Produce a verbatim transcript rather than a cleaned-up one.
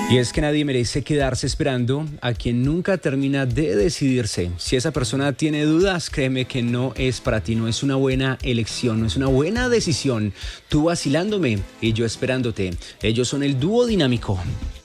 Y es que nadie merece quedarse esperando a quien nunca termina de decidirse. Si esa persona tiene dudas, créeme que no es para ti, no es una buena elección, no es una buena decisión. Tú vacilándome y yo esperándote. Ellos son el dúo dinámico.